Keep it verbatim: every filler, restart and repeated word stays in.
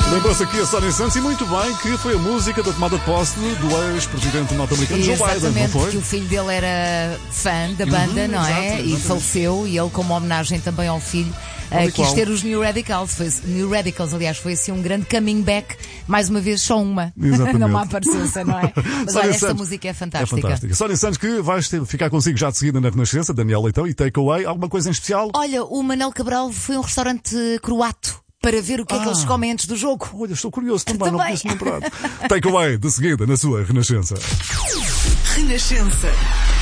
Lembrou-se aqui a Sónia Santos e muito bem que foi a música da tomada de posse do ex-presidente norte-americano Joe Biden, não Exatamente, foi? que o filho dele era fã da banda, Uhum, não é? exato, E exatamente. faleceu, e ele, como homenagem também ao filho, Tal e uh, quis qual. ter os New Radicals. Foi, New Radicals, aliás, foi assim um grande coming back, mais uma vez só uma. Exatamente. Não há parecença, não é? Mas Sónia olha, esta Santos. música é É fantástica. fantástica. Sónia Santos, que vais ter- ficar consigo já de seguida na Renascença, Daniel Leitão e Takeaway. Alguma coisa em especial? Olha, o Manel Cabral foi a um restaurante croato para ver o que é que Ah. eles comem antes do jogo. Olha, estou curioso também, não Também. conheço nenhum prato. Takeaway, de seguida, na sua Renascença. Renascença.